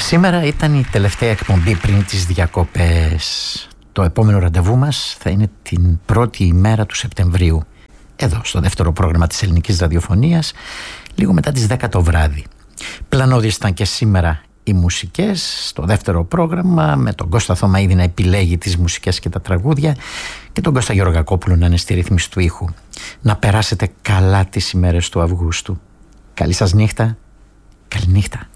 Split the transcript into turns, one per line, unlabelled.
Σήμερα ήταν η τελευταία εκπομπή πριν τις διακοπές. Το επόμενο ραντεβού μας θα είναι την πρώτη ημέρα του Σεπτεμβρίου, εδώ στο δεύτερο πρόγραμμα της ελληνικής ραδιοφωνίας, λίγο μετά τις 10 το βράδυ. Πλανώδεις ήταν και σήμερα οι μουσικές στο δεύτερο πρόγραμμα, με τον Κώστα Θωμαίδη να επιλέγει τις μουσικές και τα τραγούδια και τον Κώστα Γεωργακόπουλο να είναι στη ρύθμιση του ήχου. Να περάσετε καλά τις ημέρες του Αυγούστου. Καλή σας νύχτα. Καληνύχτα.